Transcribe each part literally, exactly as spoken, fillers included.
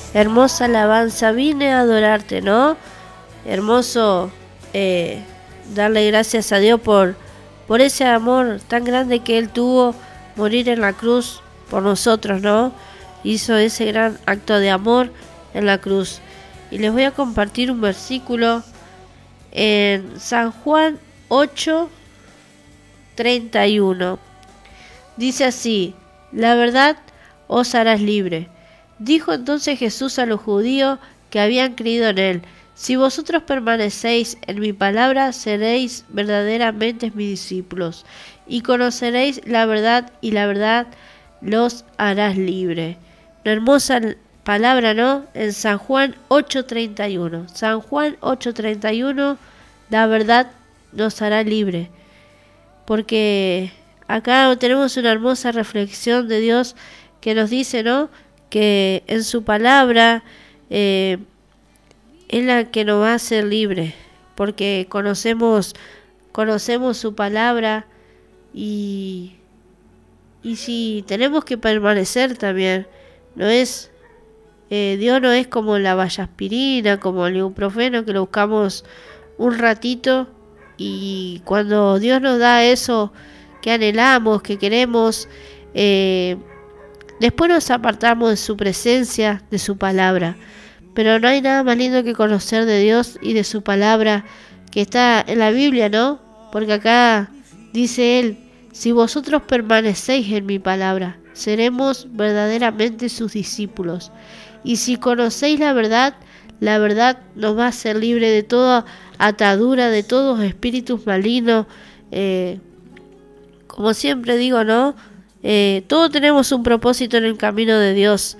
hermosa alabanza, vine a adorarte, ¿no? Hermoso eh, darle gracias a Dios por, por ese amor tan grande que Él tuvo, morir en la cruz por nosotros, ¿no? Hizo ese gran acto de amor en la cruz. Y les voy a compartir un versículo en San Juan ocho treinta y uno. Dice así: la verdad os harás libre. Dijo entonces Jesús a los judíos que habían creído en él: si vosotros permanecéis en mi palabra, seréis verdaderamente mis discípulos, y conoceréis la verdad, y la verdad los harás libre. Una hermosa palabra, ¿no? En San Juan ocho treinta y uno. San Juan ocho treinta y uno, la verdad nos hará libre. Porque acá tenemos una hermosa reflexión de Dios que nos dice, ¿no?, que en su palabra eh, es la que nos va a hacer libre, porque conocemos conocemos su palabra y y si tenemos que permanecer también. No es eh, Dios no es como la vallaspirina, como el ibuprofeno, que lo buscamos un ratito y cuando Dios nos da eso que anhelamos, que queremos, eh, después nos apartamos de su presencia, de su palabra. Pero no hay nada más lindo que conocer de Dios y de su palabra que está en la Biblia, ¿no? Porque acá dice Él: si vosotros permanecéis en mi palabra, seremos verdaderamente sus discípulos. Y si conocéis la verdad, la verdad nos va a hacer libre de toda atadura, de todos espíritus malignos. Eh, como siempre digo, ¿no? Eh, todos tenemos un propósito en el camino de Dios.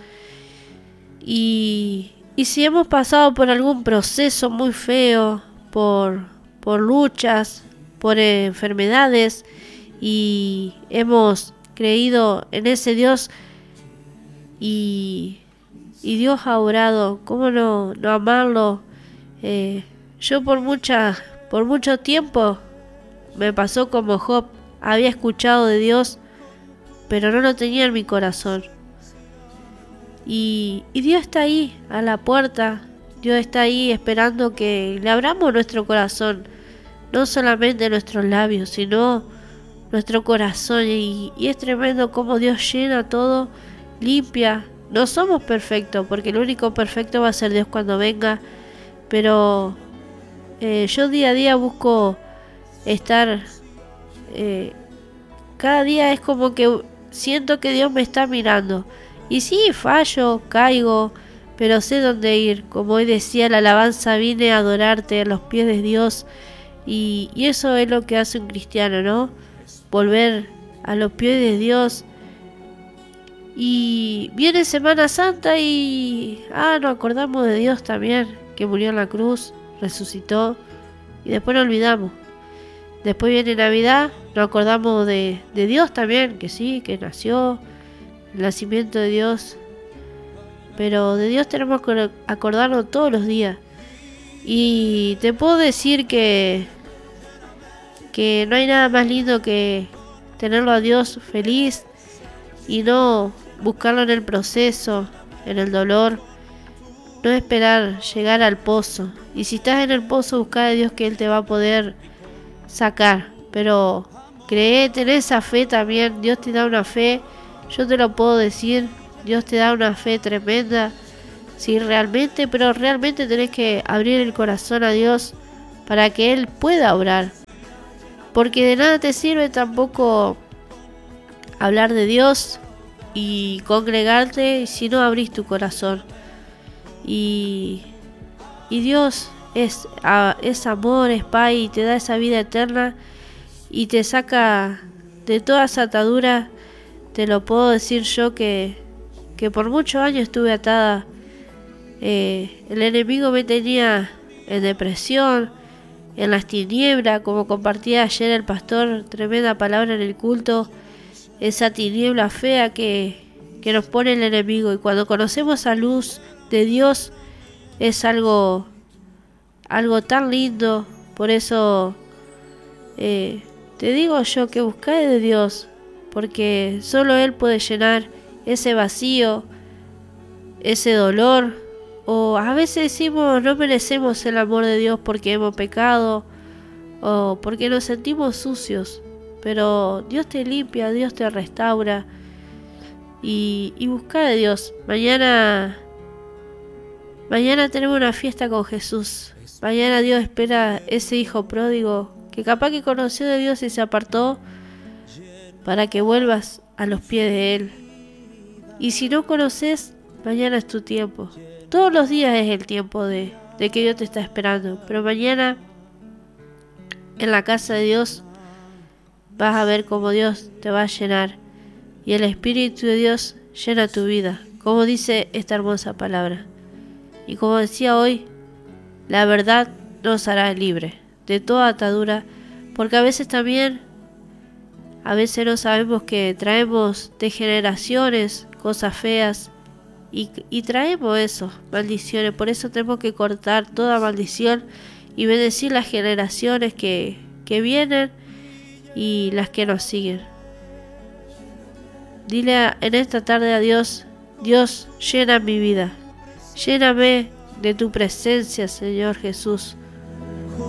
Y, y si hemos pasado por algún proceso muy feo, por, por luchas, por eh, enfermedades, y hemos creído en ese Dios y, y Dios ha obrado, ¿cómo no, no amarlo? Eh, yo por, mucha, por mucho tiempo me pasó como Job. Había escuchado de Dios, pero no lo tenía en mi corazón. Y, y Dios está ahí, a la puerta. Dios está ahí esperando que le abramos nuestro corazón. No solamente nuestros labios, sino nuestro corazón. Y, y es tremendo cómo Dios llena todo, limpia. No somos perfectos, porque el único perfecto va a ser Dios cuando venga. Pero eh, yo día a día busco estar... Eh, cada día es como que siento que Dios me está mirando. Y sí, fallo, caigo, pero sé dónde ir. Como hoy decía la alabanza, vine a adorarte a los pies de Dios. Y, y eso es lo que hace un cristiano, ¿no? Volver a los pies de Dios. Y viene Semana Santa y... Ah, nos acordamos de Dios también, que murió en la cruz, resucitó. Y después nos olvidamos. Después viene Navidad, nos acordamos de, de Dios también, que sí, que nació, el nacimiento de Dios. Pero de Dios tenemos que acordarnos todos los días. Y te puedo decir que, que no hay nada más lindo que tenerlo a Dios feliz y no buscarlo en el proceso, en el dolor. No esperar llegar al pozo. Y si estás en el pozo, busca a Dios, que Él te va a poder sacar, pero cree, tener esa fe también. Dios te da una fe, yo te lo puedo decir, Dios te da una fe tremenda, sí, realmente, pero realmente tenés que abrir el corazón a Dios para que Él pueda obrar, porque de nada te sirve tampoco hablar de Dios y congregarte si no abrís tu corazón. Y, y Dios Es, a, es amor, es paz, y te da esa vida eterna y te saca de toda esa atadura. Te lo puedo decir yo que, que por muchos años estuve atada. Eh, el enemigo me tenía en depresión, en las tinieblas, como compartía ayer el pastor, tremenda palabra en el culto, esa tiniebla fea que, que nos pone el enemigo. Y cuando conocemos la luz de Dios es algo... algo tan lindo. Por eso eh, te digo yo que buscáis de Dios, porque solo Él puede llenar ese vacío ese dolor. O a veces decimos no merecemos el amor de Dios porque hemos pecado o porque nos sentimos sucios. Pero Dios te limpia, Dios te restaura. Y, y busca a Dios. Mañana, mañana tenemos una fiesta con Jesús. Mañana Dios espera ese hijo pródigo que capaz que conoció de Dios y se apartó, para que vuelvas a los pies de Él. Y si no conoces, mañana es tu tiempo. Todos los días es el tiempo de, de que Dios te está esperando. Pero mañana, en la casa de Dios, vas a ver cómo Dios te va a llenar. Y el Espíritu de Dios llena tu vida, como dice esta hermosa palabra. Y como decía hoy, la verdad nos hará libre de toda atadura, porque a veces también, a veces no sabemos que traemos de generaciones cosas feas y, y traemos eso, maldiciones. Por eso tenemos que cortar toda maldición y bendecir las generaciones que, que vienen y las que nos siguen. Dile a, en esta tarde a Dios: Dios, llena mi vida, lléname de tu presencia, Señor Jesús.